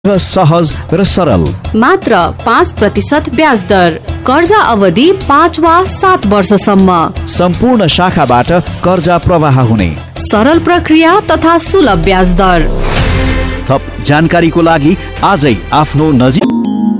सहज र सरल, मात्र 5% ब्याज दर, कर्जा अवधि 5 वा 7 वर्षसम्म, सम्पूर्ण शाखाबाट कर्जा प्रवाह हुने सरल प्रक्रिया तथा सुलभ ब्याज दर। थप जानकारीको लागि आजै आफ्नो नजिक